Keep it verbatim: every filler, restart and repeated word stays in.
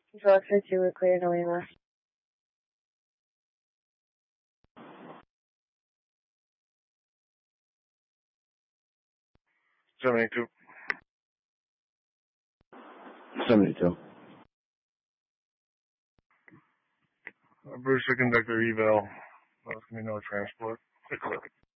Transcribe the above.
Control X ray two, we're clear, no E M S. seventy-two. seventy-two. Uh, Bruce, conductor eval. There's going to be no transport. Click, click.